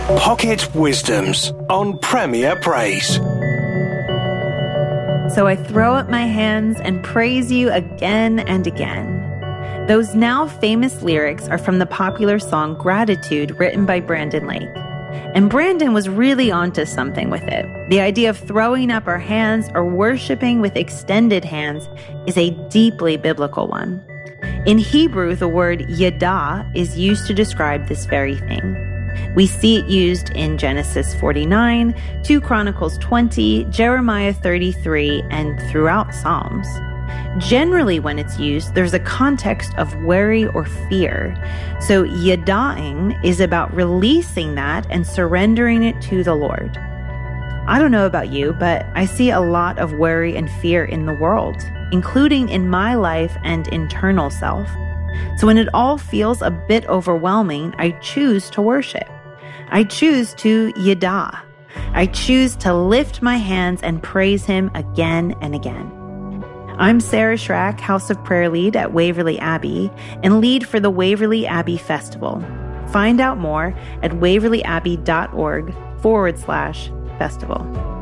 Pocket Wisdoms on Premier Praise. So I throw up my hands and praise you again and again. Those now famous lyrics are from the popular song Gratitude, written by Brandon Lake. And Brandon was really onto something with it. The idea of throwing up our hands or worshiping with extended hands is a deeply biblical one. In Hebrew, the word yada is used to describe this very thing. We see it used in Genesis 49, 2 Chronicles 20, Jeremiah 33, and throughout Psalms. Generally, when it's used, there's a context of worry or fear. So yada'ing is about releasing that and surrendering it to the Lord. I don't know about you, but I see a lot of worry and fear in the world, including in my life and internal self. So when it all feels a bit overwhelming, I choose to worship. I choose to yada. I choose to lift my hands and praise Him again and again. I'm Sarah Schrack, House of Prayer Lead at Waverly Abbey, and lead for the Waverly Abbey Festival. Find out more at waverlyabbey.org/festival.